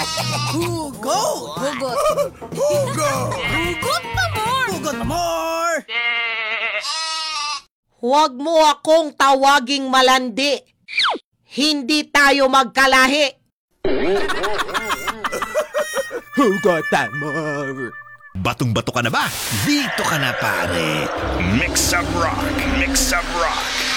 Hugot! Hugot. Hugot! Hugot pa more! Hugot na more! Huwag mo akong tawaging malandi. Hindi tayo magkalahi. Hugot na more! Batong-bato ka na ba? Dito ka na, pare. Mix Up Rock. Mix Up Rock.